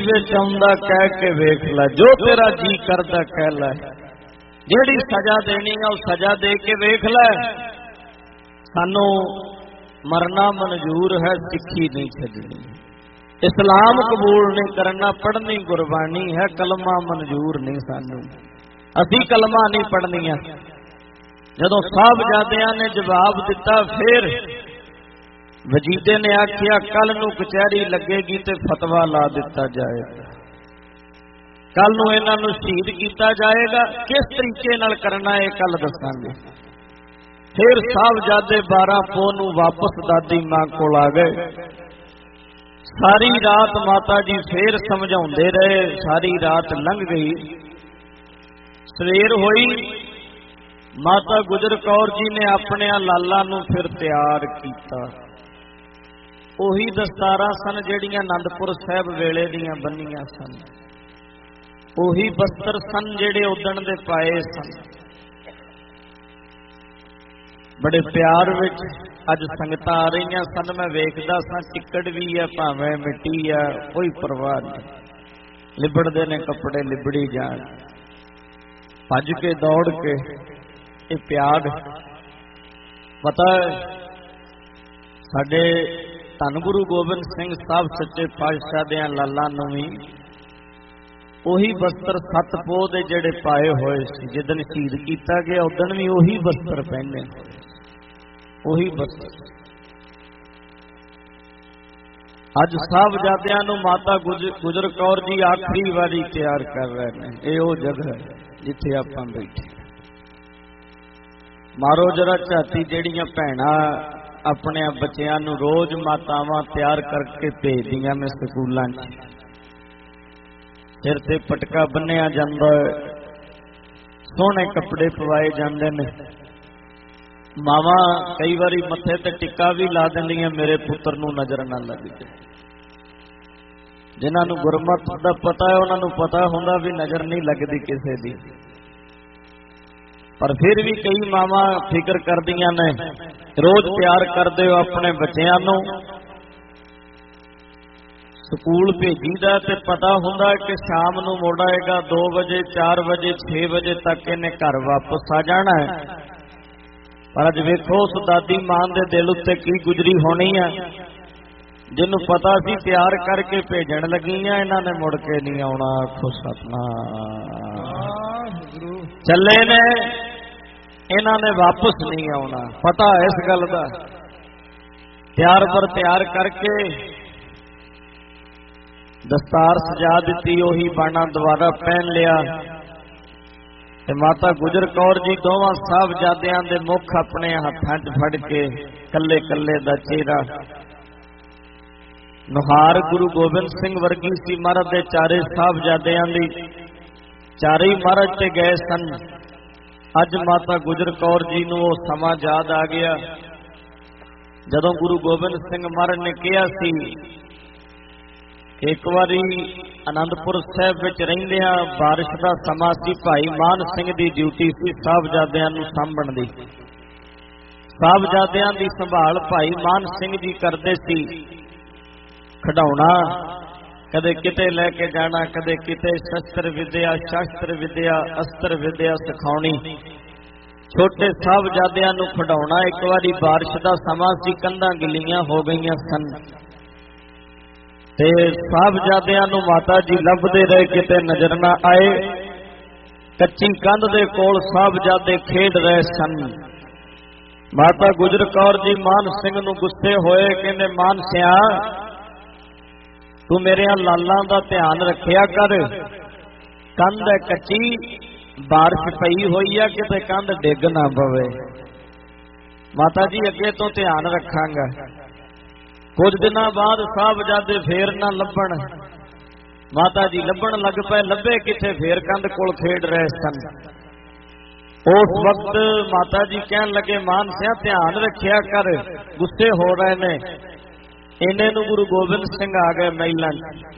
विच आउंदा कह के वेख लै, जो तेरा जी करदा कह लै, जिहड़ी सजा देनी है वो सजा दे के वेख लै। सानू मरना मंजूर है, सिक्खी नहीं छड्डनी, इस्लाम कबूल नहीं करना, पढ़नी गुरबानी है, कलमा मंजूर नहीं सानू, असी कलमा नहीं पढ़निया। जदों साहबजादियां ने जवाब दिता, फिर वजीदे ने आखिया कल नूं कचहरी लगेगी ते फतवा ला दिता जाएगा, कल नूं इन्हां नूं शहीद किया जाएगा, किस तरीके नाल करना है कल दसांगे। फिर साहबजादे 12 पोह नूं वापस दादी मां कोल आ गए। सारी रात माता जी फिर समझाउंदे रहे, सारी रात लंघ गई। सवेर होई, माता गुजर कौर जी ने अपने लाला नूं फिर तैयार किया। ओही दस्तारां सन जिहड़ियां आनंदपुर साहिब वेले दीयां बन्नियां सन, ओही बस्तर सन जिहड़े उदण दे पाए सन। बड़े प्यार विच अज संगतां आ रही सन, मैं वेखदा सा टिकट भी है भावें मिट्टी है, कोई परवाह नहीं, लिबड़दे ने कपड़े लिबड़ी जाण, भज के दौड़ के ये प्यार। पता साडे धन गुरु गोबिंद सिंह साहब सच्चे पातशाह दे लाला नूं भी ओही बस्तर 7 पोह दे जिहड़े पाए होए सी, जिदन शहीद किया गया उदन भी ओही बस्तर पहने, ओही बस्तर। अज साहबजादियां नूं माता गुजर कौर जी आखिरी वारी तैयार कर रहे हैं। ये वो जगह है जिथे आपां बैठे। मारो जरा झाती, जिहड़ियां भैणां अपने बच्चियां नूं रोज मातावां तैयार करके भेजदियां ने स्कूलां च, सिर ते पटका बन्निया जांदा, सोहणे कपड़े पवाए जांदे ने, मावा कई बारी मत्थे ते टिक्का भी ला दिंदियां, मेरे पुत्र नूं नजर ना लग जाए। जिन्हां नूं गुरमत दा पता है उन्हां नूं पता हुंदा भी नजर नहीं लगदी किसे दी, पर फिर भी कई मावा फिक्र करदियां ने, रोज प्यार करदे हो अपने बच्चियां नूं, स्कूल भेजीदा ते पता हुंदा कि शाम नूं मुड़ आएगा 2 बजे 4 बजे 6 बजे तक इन्हें घर वापस आ जाना है। पर अज वेखो उस दादी मां दे दिल उत्ते की गुजरी होनी है, जिन्हों पता सी तैयार करके भेजण लगियां, इन्हां ने मुड़ के नहीं आउणा। आखो सतनाम, चले ने, इन्हां ने वापस नहीं आउणा, पता है इस गल दा। तैयार पर तैयार करके दस्तार सजा दी, ओही बाणा दोबारा पहन लिया। माता गुजर कौर जी दोवां साहबजादियां दे मुख अपने हत्थां च फड़ के कल्ले कल्ले दा चेहरा, नुहार गुरु गोबिंद सिंह वर्गी सी महाराज दे चारे साहबजादियां दी, चारे ही महाराज ते गए सन। अज माता गुजर कौर जी नूं वो समा याद आ गया जदों गुरु गोबिंद सिंह महाराज ने कहा सी एक बारी आनंदपुर साहिब विच रहिंदियां बारिश का समा सी, भाई मान सिंह की ड्यूटी सी साहबजादियां नूं सांभण दी। साहबजादियां दी संभाल भाई मान सिंह जी करदे सी, खिडौणा कदे किते लैके जाना, कदे किते शस्त्र विद्या शास्त्र विद्या अस्त्र विद्या सिखाउणी। छोटे साहबजादियां नूं खिडौणा, एक बारी बारिश का समा सी, कंधां गिल्लियां हो गईयां सन ते साहबजादियां नूं माता जी लभदे रहे, किते नजर ना आए। कच्ची कंध दे कोल साहबजादे खेड रहे सन। माता गुजर कौर जी मान सिंह नूं गुस्से होए, कहंदे मान सिया तू मेरे लालां दा ध्यान रखिया कर, कंध है कच्ची, बारिश पई होई है, किते कंध डिग ना पवे। माता जी अगे तो ध्यान रखांगा। कुछ दिनों बाद साहबजादे फिर ना लभण, माता जी लभण लग पे, लभे किथे फिर कंध कोल खेड रहे सन। उस वक्त माता जी कहन लगे मान सिया ध्यान रखिया कर, गुस्से हो रहे ने। इन्हें नूं गुरु गोबिंद सिंह आ गए महिलां।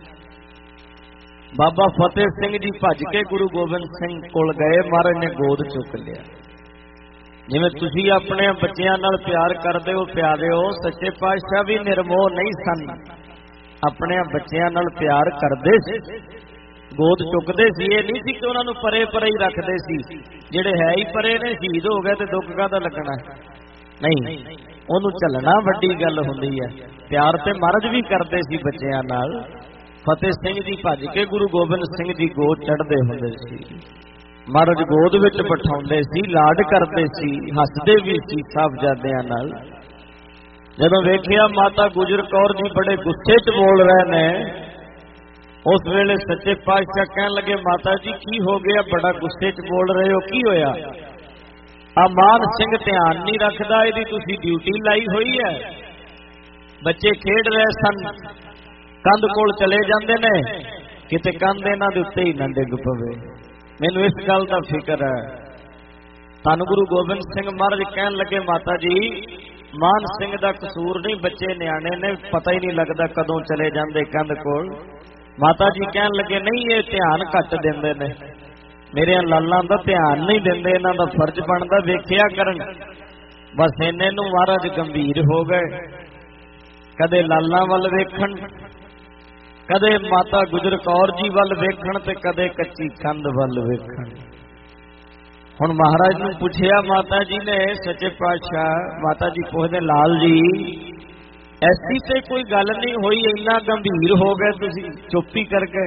बाबा फतेह सिंह जी भज के गुरु गोबिंद सिंह कोल गए, महाराज ने गोद चुक लिया। जिवें तुसीं अपने बच्चियां नाल प्यार करदे हो प्यारे हो, सच्चे पातशाह भी निर्मोह नहीं सन। ਆਪਣੇ ਬੱਚਿਆਂ ਨਾਲ ਪਿਆਰ ਕਰਦੇ ਸੀ, ਗੋਦ ਚੁੱਕਦੇ ਸੀ। ਇਹ ਨਹੀਂ ਸੀ ਕਿ ਉਹਨਾਂ ਨੂੰ ਪਰੇ ਪਰੇ ਹੀ ਰੱਖਦੇ ਸੀ, ਜਿਹੜੇ ਹੈ ਹੀ ਪਰੇ ਨੇ ਸ਼ਹੀਦ ਹੋ ਗਏ ਤੇ ਦੁੱਖ ਕਾਹਦਾ ਲੱਗਣਾ। ਨਹੀਂ, ਉਹਨੂੰ ਝੱਲਣਾ ਵੱਡੀ ਗੱਲ ਹੁੰਦੀ ਹੈ। ਪਿਆਰ ਤੇ ਮਹਾਰਾਜ ਵੀ ਕਰਦੇ ਸੀ ਬੱਚਿਆਂ ਨਾਲ। ਫਤਿਹ ਸਿੰਘ ਜੀ ਭੱਜ ਕੇ ਗੁਰੂ ਗੋਬਿੰਦ ਸਿੰਘ ਜੀ ਗੋਦ ਚੜ੍ਹਦੇ ਹੁੰਦੇ ਸੀ, ਮਹਾਰਾਜ ਗੋਦ ਵਿੱਚ ਬਿਠਾਉਂਦੇ ਸੀ, ਲਾਡ ਕਰਦੇ ਸੀ, ਹੱਸਦੇ ਵੀ ਸੀ ਸਾਹਿਬਜ਼ਾਦਿਆਂ ਨਾਲ। ਜਦੋਂ ਵੇਖਿਆ ਮਾਤਾ ਗੁਜਰ ਕੌਰ ਜੀ ਬੜੇ ਗੁੱਸੇ 'ਚ ਬੋਲ ਰਹੇ ਨੇ, ਉਸ ਵੇਲੇ ਸੱਚੇ ਪਾਤਸ਼ਾਹ ਕਹਿਣ ਲੱਗੇ, ਮਾਤਾ ਜੀ ਕੀ ਹੋ ਗਿਆ, ਬੜਾ ਗੁੱਸੇ 'ਚ ਬੋਲ ਰਹੇ ਹੋ, ਕੀ ਹੋਇਆ? ਆ ਮਾਨ ਸਿੰਘ ਧਿਆਨ ਨਹੀਂ ਰੱਖਦਾ, ਇਹਦੀ ਤੁਸੀਂ ਡਿਊਟੀ ਲਾਈ ਹੋਈ ਹੈ। ਬੱਚੇ ਖੇਡ ਰਹੇ ਸਨ, ਕੰਧ ਕੋਲ ਚਲੇ ਜਾਂਦੇ ਨੇ, ਕਿਤੇ ਕੰਧ ਇਹਨਾਂ ਦੇ ਉੱਤੇ ਹੀ ਨਾ ਡਿੱਗ ਪਵੇ। ਮੈਨੂੰ ਇਸ ਗੱਲ ਦਾ ਫਿਕਰ ਹੈ। ਧੰਨ ਗੁਰੂ ਗੋਬਿੰਦ ਸਿੰਘ ਮਹਾਰਾਜ ਕਹਿਣ ਲੱਗੇ, ਮਾਤਾ ਜੀ ਮਾਨ ਸਿੰਘ ਦਾ ਕਸੂਰ ਨਹੀਂ, ਬੱਚੇ ਨਿਆਣੇ ਨੇ, ਪਤਾ ਹੀ ਨਹੀਂ ਲੱਗਦਾ ਕਦੋਂ ਚਲੇ ਜਾਂਦੇ ਕੰਧ ਕੋਲ। ਮਾਤਾ ਜੀ ਕਹਿਣ ਲੱਗੇ, ਨਹੀਂ ਇਹ ਧਿਆਨ ਘੱਟ ਦਿੰਦੇ ਨੇ, ਮੇਰੇ ਲਾਲਾਂ ਦਾ ਧਿਆਨ ਨਹੀਂ ਦਿੰਦੇ, ਇਹਨਾਂ ਦਾ ਫਰਜ਼ ਬਣਦਾ ਵੇਖਿਆ ਕਰਨ। ਬਸ ਇੰਨੇ ਨੂੰ ਮਹਾਰਾਜ ਗੰਭੀਰ ਹੋ ਗਏ, ਕਦੇ ਲਾਲਾਂ ਵੱਲ ਵੇਖਣ, ਕਦੇ ਮਾਤਾ ਗੁਜਰ ਕੌਰ ਜੀ ਵੱਲ ਵੇਖਣ, ਤੇ ਕਦੇ ਕੱਚੀ ਕੰਧ ਵੱਲ ਵੇਖਣ। ਹੁਣ ਮਹਾਰਾਜ ਨੂੰ ਪੁੱਛਿਆ ਮਾਤਾ ਜੀ ਨੇ, ਸੱਚੇ ਪਾਤਸ਼ਾਹ, ਮਾਤਾ ਜੀ ਪੁੱਛਦੇ, ਲਾਲ ਜੀ ਐਸੀ ਤੇ ਕੋਈ ਗੱਲ ਨਹੀਂ ਹੋਈ, ਇੰਨਾ ਗੰਭੀਰ ਹੋ ਗਏ ਤੁਸੀਂ, ਚੁੱਪੀ ਕਰਕੇ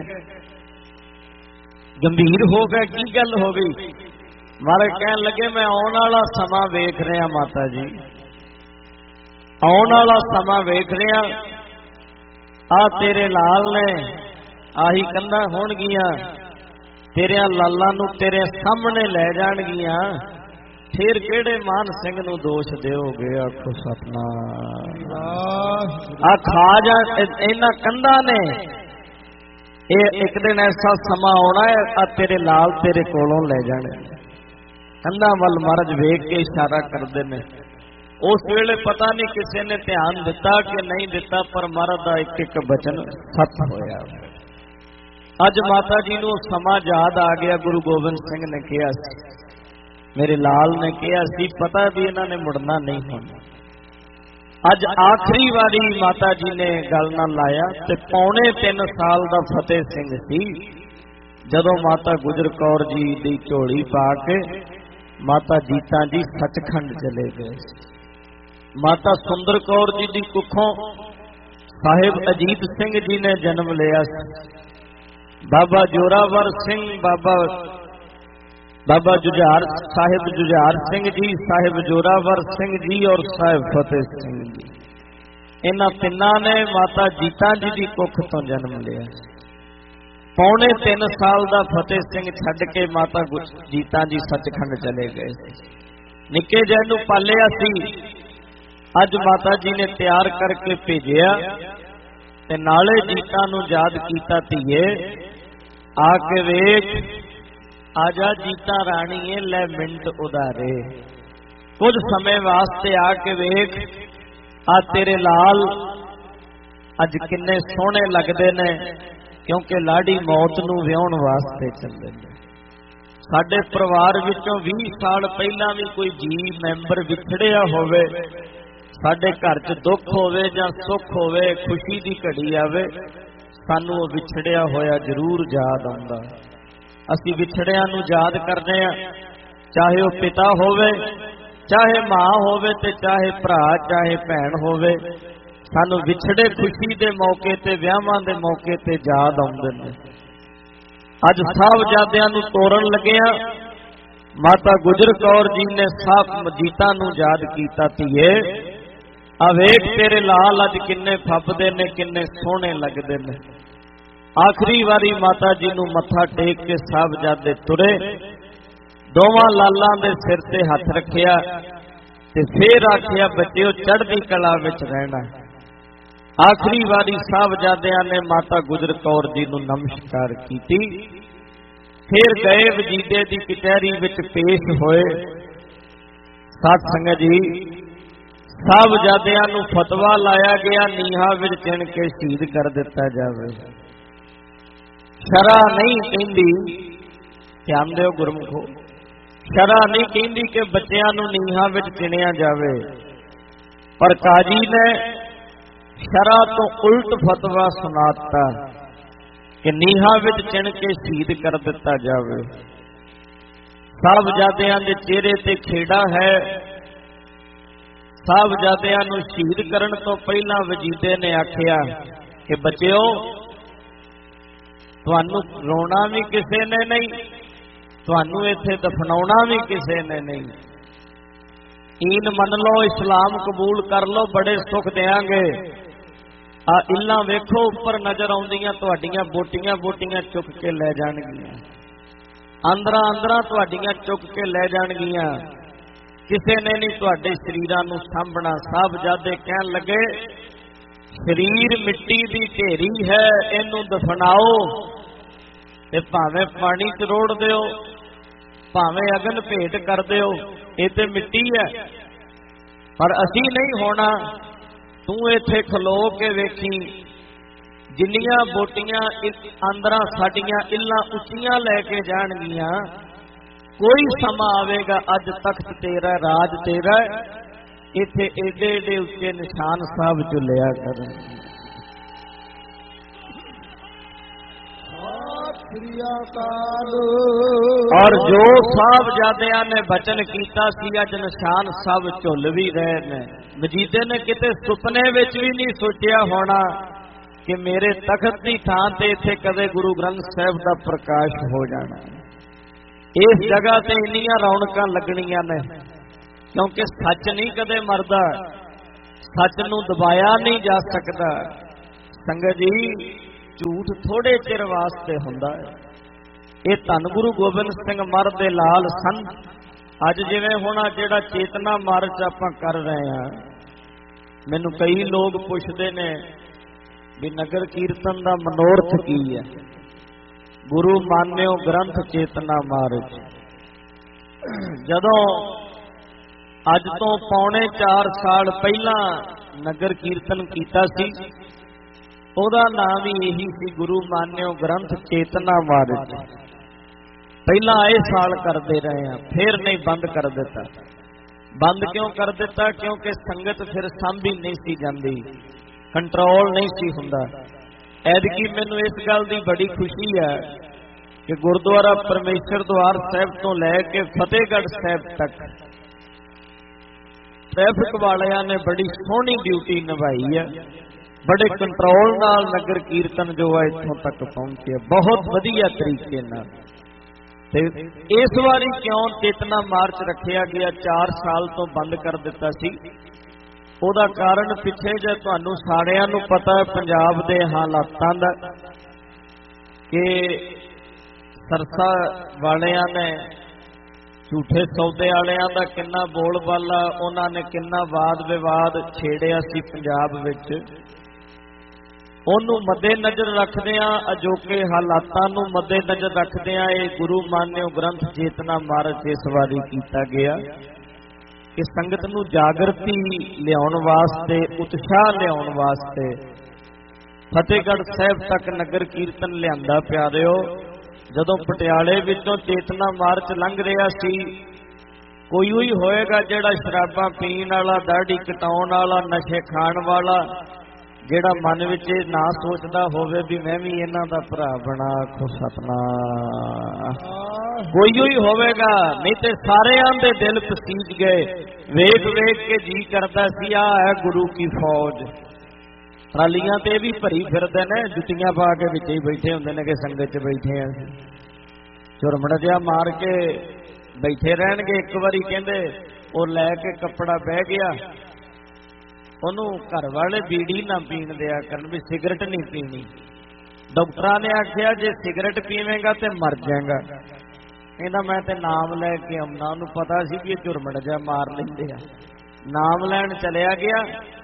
ਗੰਭੀਰ ਹੋ ਗਏ, ਕੀ ਗੱਲ ਹੋ ਗਈ? ਮਹਾਰਾਜ ਕਹਿਣ ਲੱਗੇ, ਮੈਂ ਆਉਣ ਵਾਲਾ ਸਮਾਂ ਵੇਖ ਰਿਹਾ ਮਾਤਾ ਜੀ, ਆਉਣ ਵਾਲਾ ਸਮਾਂ ਵੇਖ ਰਿਹਾ। ਆ ਤੇਰੇ ਲਾਲ ਨੇ, ਆਹੀ ਕੰਧਾਂ ਹੋਣਗੀਆਂ, ਤੇਰਿਆਂ ਲਾਲਾਂ ਨੂੰ ਤੇਰੇ ਸਾਹਮਣੇ ਲੈ ਜਾਣਗੀਆਂ, ਫਿਰ ਕਿਹੜੇ ਮਾਨ ਸਿੰਘ ਨੂੰ ਦੋਸ਼ ਦਿਓਗੇ? ਆਖੋ ਸਤਨਾਮ। ਆ ਖਾ ਜਾ ਇਹਨਾਂ ਕੰਧਾਂ ਨੇ, ਇਹ ਇੱਕ ਦਿਨ ਐਸਾ ਸਮਾਂ ਆਉਣਾ ਹੈ, ਆ ਤੇਰੇ ਲਾਲ ਤੇਰੇ ਕੋਲੋਂ ਲੈ ਜਾਣੇ। ਕੰਧਾਂ ਵੱਲ ਮਹਾਰਾਜ ਵੇਖ ਕੇ ਇਸ਼ਾਰਾ ਕਰਦੇ ਨੇ। ਉਸ ਵੇਲੇ ਪਤਾ ਨਹੀਂ ਕਿਸੇ ਨੇ ਧਿਆਨ ਦਿੱਤਾ ਕਿ ਨਹੀਂ ਦਿੱਤਾ, ਪਰ ਮਹਾਰਾਜ ਦਾ ਇੱਕ ਇੱਕ ਬਚਨ ਸੱਚ ਹੋਇਆ। ਅੱਜ ਮਾਤਾ ਜੀ ਨੂੰ ਸਮਾਂ ਯਾਦ ਆ ਗਿਆ, ਗੁਰੂ ਗੋਬਿੰਦ ਸਿੰਘ ਨੇ ਕਿਹਾ ਸੀ, ਮੇਰੇ ਲਾਲ ਨੇ ਕਿਹਾ ਸੀ, ਪਤਾ ਵੀ ਇਹਨਾਂ ਨੇ ਮੁੜਨਾ ਨਹੀਂ ਹੋਣਾ। ਅੱਜ ਆਖਰੀ ਵਾਰੀ ਮਾਤਾ ਜੀ ਨੇ ਗੱਲ ਨਾਲ ਲਾਇਆ, ਤੇ ਪੌਣੇ 3 ਸਾਲ ਦਾ ਫਤਿਹ ਸਿੰਘ ਸੀ ਜਦੋਂ ਮਾਤਾ ਗੁਜਰ ਕੌਰ ਜੀ ਦੀ ਝੋਲੀ ਪਾ ਕੇ ਮਾਤਾ ਜੀਤਾਂ ਜੀ ਸੱਚਖੰਡ ਚਲੇ ਗਏ। ਮਾਤਾ ਸੁੰਦਰ ਕੌਰ ਜੀ ਦੀ ਕੁੱਖੋਂ ਸਾਹਿਬ ਅਜੀਤ ਸਿੰਘ ਜੀ ਨੇ ਜਨਮ ਲਿਆ ਸੀ। ਬਾਬਾ ਜੋਰਾਵਰ ਸਿੰਘ, ਬਾਬਾ ਜੁਝਾਰ ਸਾਹਿਬ ਜੁਝਾਰ ਸਿੰਘ ਜੀ, ਸਾਹਿਬ ਜੋਰਾਵਰ ਸਿੰਘ ਜੀ ਔਰ ਸਾਹਿਬ ਫਤਿਹ ਸਿੰਘ ਜੀ, ਇਹਨਾਂ ਤਿੰਨਾਂ ਨੇ ਮਾਤਾ ਜੀਤਾਂ ਜੀ ਦੀ ਕੁੱਖ ਤੋਂ ਜਨਮ ਲਿਆ। ਪੌਣੇ 3 ਸਾਲ ਦਾ ਫਤਿਹ ਸਿੰਘ ਛੱਡ ਕੇ ਮਾਤਾ ਜੀਤਾਂ ਜੀ ਸੱਚਖੰਡ ਚਲੇ ਗਏ। ਨਿੱਕੇ ਜਿਹੇ ਨੂੰ ਪਾਲਿਆ ਸੀ, ਅੱਜ ਮਾਤਾ ਜੀ ਨੇ ਤਿਆਰ ਕਰਕੇ ਭੇਜਿਆ, ਤੇ ਨਾਲੇ ਜੀਤਾਂ ਨੂੰ ਯਾਦ ਕੀਤਾ, ਧੀਏ ਆ ਕੇ ਵੇਖ, ਆਜਾ ਜੀਤਾਂ ਰਾਣੀਏ ਲੈ ਮਿੰਟ ਉਧਾਰੇ, ਕੁਝ ਸਮੇਂ ਵਾਸਤੇ ਆ ਕੇ ਵੇਖ, ਆ ਤੇਰੇ ਲਾਲ ਅੱਜ ਕਿੰਨੇ ਸੋਹਣੇ ਲੱਗਦੇ ਨੇ, ਕਿਉਂਕਿ ਲਾੜੀ ਮੌਤ ਨੂੰ ਵਿਆਹੁਣ ਵਾਸਤੇ ਚੱਲੇ ਨੇ। ਸਾਡੇ ਪਰਿਵਾਰ ਵਿੱਚੋਂ 20 ਸਾਲ ਪਹਿਲਾਂ ਵੀ ਕੋਈ ਜੀ ਮੈਂਬਰ ਵਿਛੜਿਆ ਹੋਵੇ, ਸਾਡੇ ਘਰ 'ਚ ਦੁੱਖ ਹੋਵੇ ਜਾਂ ਸੁੱਖ ਹੋਵੇ, ਖੁਸ਼ੀ ਦੀ ਘੜੀ ਆਵੇ, ਸਾਨੂੰ ਉਹ ਵਿਛੜਿਆ ਹੋਇਆ ਜ਼ਰੂਰ ਯਾਦ ਆਉਂਦਾ। ਅਸੀਂ ਵਿਛੜਿਆਂ ਨੂੰ ਯਾਦ ਕਰਦੇ ਹਾਂ, ਚਾਹੇ ਉਹ ਪਿਤਾ ਹੋਵੇ, ਚਾਹੇ ਮਾਂ ਹੋਵੇ, ਤੇ ਚਾਹੇ ਭਰਾ, ਚਾਹੇ ਭੈਣ ਹੋਵੇ। ਸਾਨੂੰ ਵਿਛੜੇ ਖੁਸ਼ੀ ਦੇ ਮੌਕੇ ਤੇ, ਵਿਆਹਾਂ ਦੇ ਮੌਕੇ ਤੇ ਯਾਦ ਆਉਂਦੇ ਨੇ। ਅੱਜ ਸਾਹਿਬਜ਼ਾਦਿਆਂ ਨੂੰ ਤੋਰਨ ਲੱਗਿਆ, ਮਾਤਾ ਗੁਜਰ ਕੌਰ ਜੀ ਨੇ ਸਾਹਿਬ ਜੀਤਾਂ ਨੂੰ ਯਾਦ ਕੀਤਾ, ਧੀਏ ਆ ਵੇਖ ਤੇਰੇ ਲਾਲ ਅੱਜ ਕਿੰਨੇ ਫੱਬਦੇ ਨੇ, ਕਿੰਨੇ ਸੋਹਣੇ ਲੱਗਦੇ ਨੇ। ਆਖਰੀ ਵਾਰੀ ਮਾਤਾ ਜੀ ਨੂੰ ਮੱਥਾ ਟੇਕ ਕੇ ਸਾਹਿਬਜ਼ਾਦੇ ਤੁਰੇ, ਦੋਵਾਂ ਲਾਲਾਂ ਦੇ ਸਿਰ ਤੇ ਹੱਥ ਰੱਖਿਆ, ਤੇ ਫੇਰ ਆਖਿਆ, ਬੱਚਿਓ ਚੜ੍ਹਦੀ ਕਲਾ ਵਿੱਚ ਰਹਿਣਾ। ਆਖਰੀ ਵਾਰੀ ਸਾਹਿਬਜ਼ਾਦਿਆਂ ਨੇ ਮਾਤਾ ਗੁਜਰ ਕੌਰ ਜੀ ਨੂੰ ਨਮਸਕਾਰ ਕੀਤੀ, ਫਿਰ ਗਏ ਵਜੀਦੇ ਦੀ ਕਚਹਿਰੀ ਵਿੱਚ ਪੇਸ਼ ਹੋਏ। ਸਾਧ ਸੰਗਤ ਜੀ, ਸਾਹਿਬਜ਼ਾਦਿਆਂ ਨੂੰ ਫਤਵਾ ਲਾਇਆ ਗਿਆ, ਨੀਹਾਂ ਵਿੱਚ ਚਿਣ ਕੇ ਸ਼ਹੀਦ ਕਰ ਦਿੱਤਾ ਜਾਵੇ। ਸ਼ਰ੍ਹਾ ਨਹੀਂ ਕਹਿੰਦੀ, ਧਿਆਨ ਦਿਓ ਗੁਰਮੁਖੋ, ਸ਼ਰ੍ਹਾ ਨਹੀਂ ਕਹਿੰਦੀ ਕਿ ਬੱਚਿਆਂ ਨੂੰ ਨੀਹਾਂ ਵਿੱਚ ਚਿਣਿਆ ਜਾਵੇ, ਪਰ ਕਾਜੀ ਨੇ ਸ਼ਰਾ ਤੋਂ ਉਲਟ ਫਤਵਾ ਸੁਣਾਤਾ ਕਿ ਨੀਹਾਂ ਵਿੱਚ ਚਿਣ ਕੇ ਸ਼ਹੀਦ ਕਰ ਦਿੱਤਾ ਜਾਵੇ। ਸਾਹਿਬਜ਼ਾਦਿਆਂ ਦੇ ਚਿਹਰੇ ਤੇ ਖੇੜਾ ਹੈ। ਸਾਹਿਬਜ਼ਾਦਿਆਂ ਨੂੰ ਸ਼ਹੀਦ ਕਰਨ ਤੋਂ ਪਹਿਲਾਂ ਵਜੀਦੇ ਨੇ ਆਖਿਆ ਕਿ ਬੱਚਿਓ, ਤੁਹਾਨੂੰ ਰੋਣਾ ਵੀ ਕਿਸੇ ਨੇ ਨਹੀਂ, ਤੁਹਾਨੂੰ ਇੱਥੇ ਦਫਨਾਉਣਾ ਵੀ ਕਿਸੇ ਨੇ ਨਹੀਂ। ਈਨ ਮੰਨ ਲਓ, ਇਸਲਾਮ ਕਬੂਲ ਕਰ ਲਓ, ਬੜੇ ਸੁੱਖ ਦੇਾਂਗੇ। ਆ ਇੱਲਾਂ ਵੇਖੋ ਉੱਪਰ ਨਜ਼ਰ ਆਉਂਦੀਆਂ, ਤੁਹਾਡੀਆਂ ਬੋਟੀਆਂ ਬੋਟੀਆਂ ਚੁੱਕ ਕੇ ਲੈ ਜਾਣਗੀਆਂ, ਅੰਦਰਾਂ ਅੰਦਰਾਂ ਤੁਹਾਡੀਆਂ ਚੁੱਕ ਕੇ ਲੈ ਜਾਣਗੀਆਂ। ਕਿਸੇ ਨੇ ਨਹੀਂ ਤੁਹਾਡੇ ਸਰੀਰਾਂ ਨੂੰ ਸਾਂਭਣਾ। ਸਾਹਿਬਜ਼ਾਦੇ ਕਹਿਣ ਲੱਗੇ, ਸਰੀਰ ਮਿੱਟੀ ਦੀ ਢੇਰੀ ਹੈ, ਇਹਨੂੰ ਦਫਨਾਓ ਤੇ ਭਾਵੇਂ ਪਾਣੀ ਚ ਰੋੜ ਦਿਓ, ਭਾਵੇਂ ਅਗਨ ਭੇਟ ਕਰ ਦਿਓ, ਇਹ ਤੇ ਮਿੱਟੀ ਹੈ, ਪਰ ਅਸੀਂ ਨਹੀਂ ਹੋਣਾ। ਤੂੰ ਇੱਥੇ ਖਲੋ ਕੇ ਵੇਖੀ, ਜਿੰਨੀਆਂ ਬੋਟੀਆਂ ਅੰਦਰਾਂ ਸਾਡੀਆਂ ਇੱਲਾਂ ਉੱਚੀਆਂ ਲੈ ਕੇ ਜਾਣਗੀਆਂ। ਕੋਈ ਸਮਾਂ ਆਵੇਗਾ, ਅੱਜ ਤਖਤ ਤੇਰਾ, ਰਾਜ ਤੇਰਾ, ਇੱਥੇ ਏਡੇ ਏਡੇ ਉੱਚੇ ਨਿਸ਼ਾਨ ਸਾਹਿਬ ਝੁੱਲਿਆ ਕਰਨ। और जो साहबजादियां ने बचन कीता सी, अज निशान सब झुल भी रहे ने। वजीदे ने किते सुपने विच भी नहीं सोचिया होना कि मेरे तखत की थां ते इत्थे कदे गुरु ग्रंथ साहिब दा प्रकाश हो जाना। इस जगह ते इन्नियां रौनकां लगणियां ने, क्योंकि सच नहीं कदे मरदा, सच नूं दबाया नहीं जा सकदा। संगत जी, झूठ थोड़े चिर वास्ते हुंदा है। ये धन गुरु गोबिंद सिंह मर दे लाल सन। अज जिवें हुण जिहड़ा चेतना मार्च आपां कर रहे हैं, मैनूं कई लोग पुछदे ने भी नगर कीर्तन दा मनोरथ की है। गुरु मान्यो ग्रंथ चेतना मार्च जदों अज तो पौने 4 साल पहला नगर कीर्तन कीता सी, ਉਹਦਾ नाम ही यही सी, गुरु मान्यो ग्रंथ चेतना मार्च। पहला ये साल करते रहे हैं, फिर नहीं बंद कर दिता। बंद क्यों कर दिता? क्योंकि संगत फिर सांभी नहीं सी जाती, कंट्रोल नहीं सी हुंदा। ऐदकी मैनूं इस गल की बड़ी खुशी है कि गुरुद्वारा परमेश्वर द्वार साहिब तो लैके फतेहगढ़ साहिब तक ट्रैफिक वालियां ने बड़ी सोहनी ड्यूटी निभाई है। बड़े कंट्रोल नाल नगर कीर्तन जो है इत्थों तक पहुंचे, बहुत वधिया तरीके नाल। ते इस बारी क्यों चेतना मार्च रखिया गया, 4 साल तो बंद कर दिता सी, ओदा कारण पिछे जे तुहानूं सारिआं नूं पता है पंजाब दे हालातां दा, कि सरसा वालियां ने झूठे सौदे वालियां दा किन्ना बोलबाला, उन्हां ने किन्ना वाद विवाद छेड़िया सी पंजाब विच। ਉਹਨੂੰ ਮੱਦੇ ਨਜ਼ਰ ਰੱਖਦਿਆਂ, ਅਜੋਕੇ ਹਾਲਾਤਾਂ ਨੂੰ ਮੱਦੇ ਨਜ਼ਰ ਰੱਖਦਿਆਂ ਇਹ ਗੁਰੂ ਮਾਨਿਓ ਗ੍ਰੰਥ ਚੇਤਨਾ ਮਾਰਚ ਇਸ ਵਾਰੀ ਕੀਤਾ ਗਿਆ ਕਿ ਸੰਗਤ ਨੂੰ ਜਾਗਰਤੀ ਲਿਆਉਣ ਵਾਸਤੇ, ਉਤਸ਼ਾਹ ਲਿਆਉਣ ਵਾਸਤੇ ਫਤਿਹਗੜ੍ਹ ਸਾਹਿਬ ਤੱਕ ਨਗਰ ਕੀਰਤਨ ਲਿਆਂਦਾ। ਪਿਆਰਿਓ, ਜਦੋਂ ਪਟਿਆਲੇ ਵਿੱਚੋਂ ਚੇਤਨਾ ਮਾਰਚ ਲੰਘ ਰਿਹਾ ਸੀ, ਕੋਈ ਹੋਏਗਾ ਜਿਹੜਾ ਸ਼ਰਾਬਾਂ ਪੀਣ ਵਾਲਾ, ਦਾੜੀ ਕਟਾਉਣ ਵਾਲਾ, ਨਸ਼ੇ ਖਾਣ ਵਾਲਾ, ਜਿਹੜਾ ਮਨ ਵਿੱਚ ਇਹ ਨਾ ਸੋਚਦਾ ਹੋਵੇ ਵੀ ਮੈਂ ਵੀ ਇਹਨਾਂ ਦਾ ਭਰਾ ਬਣਾ, ਆਖੋ ਸਤਨਾਮ। ਕੋਈ ਹੋਵੇਗਾ, ਨਹੀਂ ਤੇ ਸਾਰਿਆਂ ਦੇ ਦਿਲ ਪਸੀਜ ਗਏ। ਵੇਖ ਵੇਖ ਕੇ ਜੀ ਕਰਦਾ ਸੀ ਆ ਹੈ ਗੁਰੂ ਕੀ ਫੌਜ। ਟਰਾਲੀਆਂ ਤੇ ਵੀ ਭਰੀ ਫਿਰਦੇ ਨੇ, ਜੁੱਤੀਆਂ ਪਾ ਕੇ ਵਿੱਚ ਹੀ ਬੈਠੇ ਹੁੰਦੇ ਨੇ ਕਿ ਸੰਗਤ 'ਚ ਬੈਠੇ ਆ। ਝੁਰਮੜ ਜਿਹਾ ਮਾਰ ਕੇ ਬੈਠੇ ਰਹਿਣਗੇ। ਇੱਕ ਵਾਰੀ ਕਹਿੰਦੇ ਉਹ ਲੈ ਕੇ ਕੱਪੜਾ ਬਹਿ ਗਿਆ, ਉਹਨੂੰ ਘਰ ਵਾਲੇ ਬੀੜੀ ਨਾ ਪੀਣ ਦਿਆ ਕਰਨ, ਵੀ ਸਿਗਰਟ ਨਹੀਂ ਪੀਣੀ। ਡਾਕਟਰਾਂ ਨੇ ਆਖਿਆ ਜੇ ਸਿਗਰਟ ਪੀਵੇਂਗਾ ਤੇ ਮਰ ਜਾਏਗਾ। ਕਹਿੰਦਾ ਮੈਂ ਤੇ ਨਾਮ ਲੈ ਕੇ ਆਉਣਾ। ਉਹਨੂੰ ਪਤਾ ਸੀ ਵੀ ਇਹ ਝੁਰਮੜ ਜਿਹਾ ਮਾਰ ਲੈਂਦੇ ਆ। ਨਾਮ ਲੈਣ ਚਲਿਆ ਗਿਆ,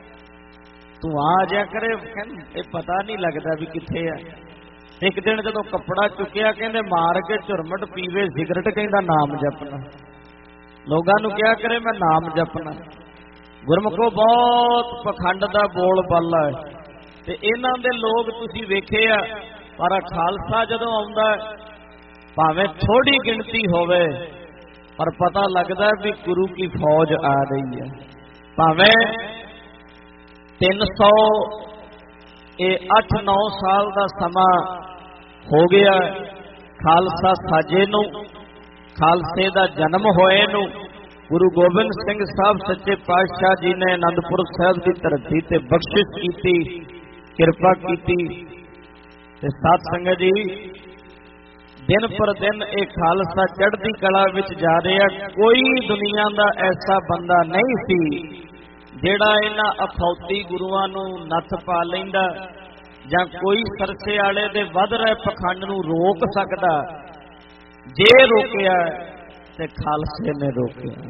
ਤੂੰ ਆ ਜਾ ਕਰੇ, ਇਹ ਪਤਾ ਨਹੀਂ ਲੱਗਦਾ ਵੀ ਕਿੱਥੇ ਆ। ਇੱਕ ਦਿਨ ਜਦੋਂ ਕੱਪੜਾ ਚੁੱਕਿਆ, ਕਹਿੰਦੇ ਮਾਰ ਕੇ ਝੁਰਮਟ ਪੀਵੇ ਸਿਗਰਟ, ਕਹਿੰਦਾ ਨਾਮ ਜਪਣਾ। ਲੋਕਾਂ ਨੂੰ ਕਿਹਾ ਕਰੇ ਮੈਂ ਨਾਮ ਜਪਣਾ। ਗੁਰਮੁਖੋ ਬਹੁਤ ਪਖੰਡ ਦਾ ਬੋਲ ਬਾਲਾ ਹੈ ਤੇ ਇਹਨਾਂ ਦੇ ਲੋਕ ਤੁਸੀਂ ਵੇਖੇ ਆ। ਪਰ ਖਾਲਸਾ ਜਦੋਂ ਆਉਂਦਾ, ਭਾਵੇਂ ਥੋੜੀ ਗਿਣਤੀ ਹੋਵੇ, ਪਰ ਪਤਾ ਲੱਗਦਾ ਵੀ ਗੁਰੂ ਕੀ ਫੌਜ ਆ ਰਹੀ ਹੈ। ਭਾਵੇਂ 308-9 साल का समा हो गया खालसा साजे नूं, खालसे का जन्म होए नूं। गुरु गोबिंद सिंह साहब सच्चे पातशाह जी ने आनंदपुर साहब की धरती ते बख्शिश की, किरपा की। साध संगत जी, दिन पर दिन एक खालसा चढ़ती कला विच जा रहा। कोई दुनिया का ऐसा बंदा नहीं सी जेड़ा इन्हां अखौती गुरुआं नूं नत्थ पा लैंदा जां कोई सरसे आले दे वध रहे पखंड नूं रोक सकदा। जे रोकिया ते खालसे ने रोकिया।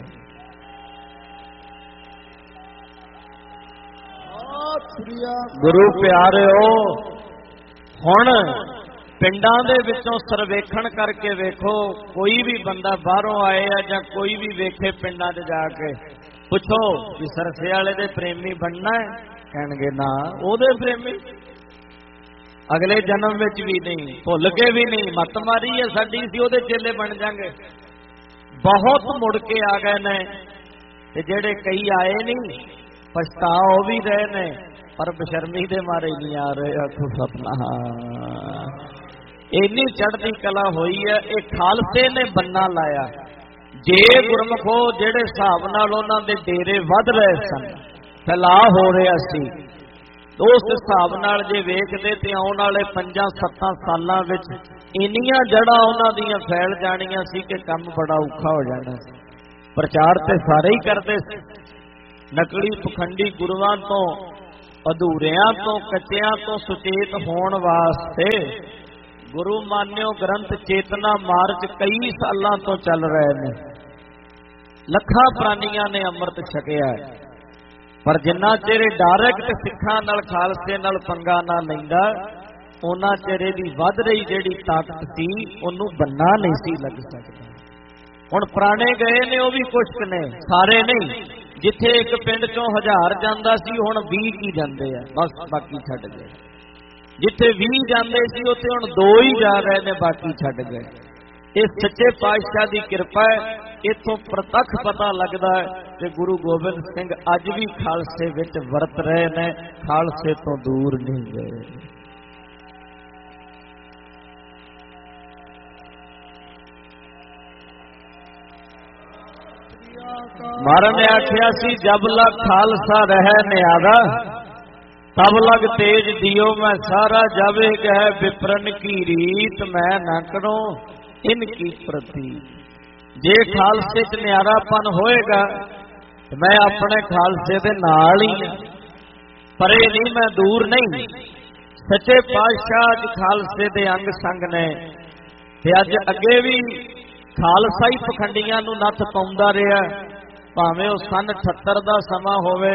गुरु प्यारेओ, हुण पिंडां दे विचों सर्वेखण करके वेखो, कोई भी बंदा बाहरों आए या कोई भी वेखे पिंडां च जाके पुछो कि सरसे वाले दे प्रेमी बनना है, कहणगे ना ओदे प्रेमी, अगले जन्म विच भी नहीं, भुल के भी नहीं, मत मारी है साडी सी ओदे चेले बन जाएंगे। बहुत मुड़ के आ गए ने ते जेड़े कई आए नहीं पछता भी रहे ने, पर बशर्मी दे मारे नहीं आ रहे। आखो सतनाम। इन्नी चढ़ती कला हुई है, एक खालसे ने बन्ना लाया। जे गुरमुखो जेड़े हिसाब नाल उन्हां दे डेरे वध रहे सन, फैलाव हो रहा सी, तो उस हिसाब नाल जे वेखदे ते आउण वाले 5-7 सालां विच इन्नियां जड़ां उन्हां दीयां फैल जाणीआं सी कि काम बड़ा औखा हो जाना सी। प्रचार ते सारे ही करदे सी, नकली पखंडी गुरुआं तो, अधूरियां तो, कच्चियां तो सुचेत होण वास्ते गुरु मान्यो ग्रंथ चेतना मार्च कई सालों तो चल रहे हैं। लखां प्राणियां ने अमृत छकिया, पर जिन्ना चेरे डायरैक्ट सिखां नाल खालसे नाल पंगा ना लैंदा, उन्ना चेरे दी वध रही जिहड़ी ताकत सी उहनूं बन्ना नहीं सी लग सकदा। हुण पुराने गए ने, वो भी कुछ ने, सारे नहीं। जिथे एक पिंड चों 1000 जांदा सी, हुण 20 की जांदे आ, बस बाकी छड्ड गए। जिथे 20 जाते सी उत्थे हुण 2 ही जा रहे ने, बाकी छड्ड गए। ये सच्चे पातशाह की कृपा है। इथों प्रतख पता लगता है कि गुरु गोबिंद सिंह अज भी खालसे विच वरत रहे ने, खालसे तो दूर नहीं गए। महाराज ने आख्या सी, जब लग खालसा रहे न्यारा, तब लग तेज दियो मैं सारा, जावे कह विप्रन की रीत मैं न करो इनकी प्रति। जे खालसे च न्यारापन होएगा तो मैं अपने खालसे दे नाल ही, परे नहीं, मैं दूर नहीं। सच्चे पातशाह अज खालसे दे अंग संग ने, ते अज अगे भी खालसा ही पखंडियां नूं नत्थ पाउंदा रहा। भावें वो सन 78 का समा होवे,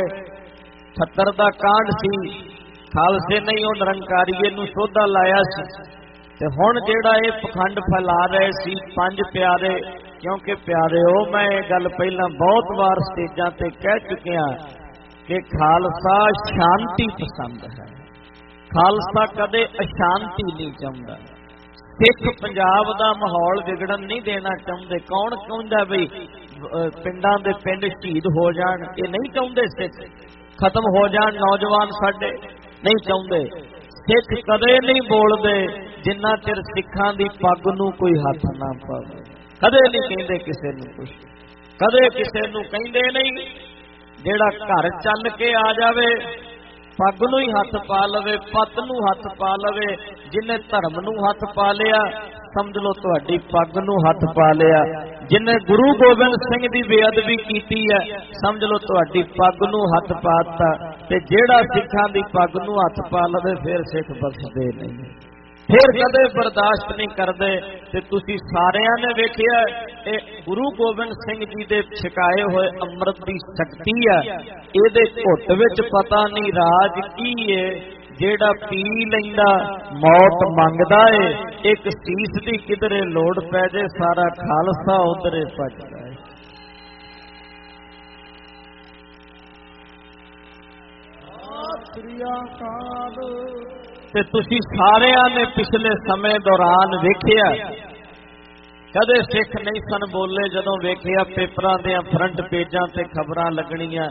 78 का कांड सी, खालसे नहीं वो निरंकारीए नूं सोधा लाया सी। ते हुण जिहड़ा ये पखंड फैला रहे सी 5 प्यारे, क्योंकि प्यारेओ मैं ये गल पहलां बहुत बार स्टेजां ते कह चुकिया कि खालसा शांति पसंद है, खालसा कदे अशांति नहीं चाहुंदा। सिख पंजाब दा माहौल विगड़न नहीं देना चाहुंदे। कौन चाहुंदा बई पिंडां दे पिंड शहीद हो जाण, ये नहीं चाहुंदे। सिख खत्म हो जाण नौजवान साडे, नहीं चाहुंदे। सिख कदे नहीं बोलदे जिन्ना चिर सिखां दी पग नूं कोई हथ ना पावे। कदे नहीं कहिंदे किसे नूं कुछ, कदे किसे नूं कहिंदे नहीं। जेड़ा घर चल के आ जावे, पग नूं ही हथ पा लवे, पत नूं हथ पा लवे, जिन्हें धर्म नूं हथ पा लिया समझ लो तुहाडी पग नूं हथ पा लिया। जिन्हें गुरु गोबिंद सिंह दी बेअदबी कीती है समझ लो तुहाडी पग नूं हथ पाता। ते जेड़ा सिखां दी पग नूं हथ पा लवे फिर सिख बख्शदे नहीं, फिर कदे बर्दाश्त नहीं करते। ते तुसी सारियां ने वेखिया गुरु गोबिंद सिंह जी दे छकाए हुए अमृत की शक्ति है। इहदे घुट विच पता नहीं राज की है, जेड़ा पी लैंदा मौत मंगदा है। एक सीस दी किधरे लोड़ पै जाए सारा खालसा उधरे भजदा है। ते तुसी सारियां ने पिछले समय दौरान वेखिया, कदे सिख नहीं सन बोले जदों वेखिया पेपरां दे फ्रंट पेजां ते खबरां लगणियां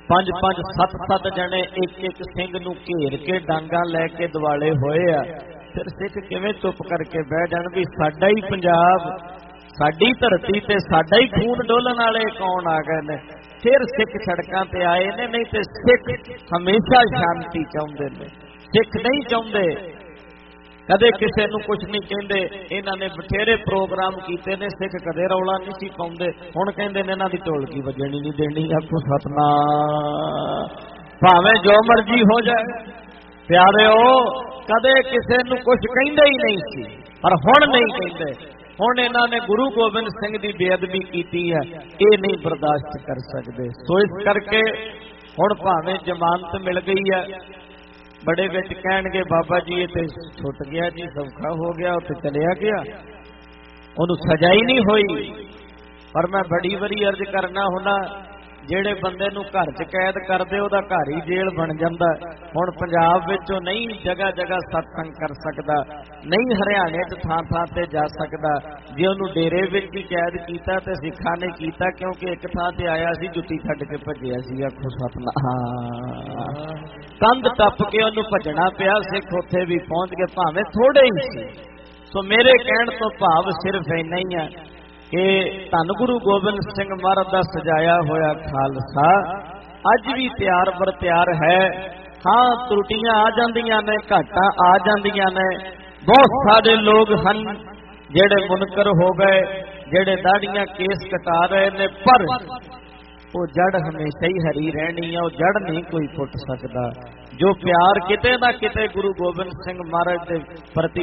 5-5 7-7 जने एक सिंह नूं घेर के डांगा लैके दुआले होए आ। फिर सिख किवें चुप करके बह जाण भी साडा ही पंजाब, साडी धरती ते साडा ही खून डोलण वाले कौन आ गए ने। फिर सिख सड़कां ते आए ने, नहीं ते सिख हमेशा शांति चाहुंदे ने। सिख नहीं चाहुंदे कदे किसी नूं कुछ नहीं कहंदे। इन्हां ने बथेरे प्रोग्राम कीते ने, सिख कदे रौला नहीं सी पाउंदे। हुण कहंदे ने इन्हां दी ढोलकी वजणी नहीं देनी। आखो सतनाम, भावें जो मर्जी हो जाए। प्यारेओ कदे किसी नूं कुछ कहंदे ही नहीं सी, पर हुण नहीं कहंदे। हुण इन्हां ने गुरु गोबिंद सिंह दी बेअदबी कीती है, ये नहीं बर्दाश्त कर सकते। सो इस करके हुण भावें जमानत मिल गई है, बड़े विच कहणगे बाबा जी ये तो छुट गया जी, सौखा हो गया, उत्ते चलिया गया, उन्होंने सजा ही नहीं हुई। पर मैं बड़ी बारी अर्ज करना हुना, जेड़े बंदे नूं घर च कैद कर दे उहदा घर ही जेल बन जांदा। हुण पंजाब विचों नहीं जगह जगह सत्संग कर सकदा, नहीं हरियाणे च थां थां ते जा सकदा। जे उहनूं डेरे विच ही कैद कीता ते सिखां ने कीता, क्योंकि एक थां ते आया सी जुत्ती छड्ड के भज्जिया सी। आखो सतनाम, कंध टप के उहनूं भजना पिया, सिख उत्थे भी पहुंच गए भावें थोड़े ही सी। सो मेरे कहण तो भाव सिर्फ इन्ना ही है कि धन गुरु गोबिंद सिंह महाराज का सजाया होया खालसा अज भी तैयार बर तैयार है। हाँ त्रुटियां आ जांदियां ने, घाटां आ जांदियां ने। बहुत सारे लोग हैं जेड़े मुनकर हो गए, जेड़े दाढ़ियां केस कटा रहे ने, पर वो जड़ हमेशा ही हरी रहनी है, वो जड़ नहीं कोई पुट सकता। जो प्यार किते ना किते गुरु गोबिंद सिंह महाराज के प्रति